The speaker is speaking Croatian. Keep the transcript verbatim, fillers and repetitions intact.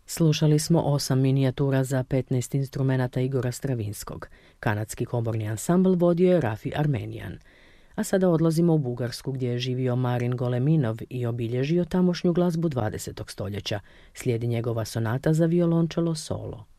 Slušali smo osam minijatura za petnaest instrumenata Igora Stravinskog. Kanadski komorni ansambl vodio je Rafi Armenijan. A sada odlazimo u Bugarsku gdje je živio Marin Goleminov i obilježio tamošnju glazbu dvadesetog stoljeća. Slijedi njegova sonata za violončelo solo.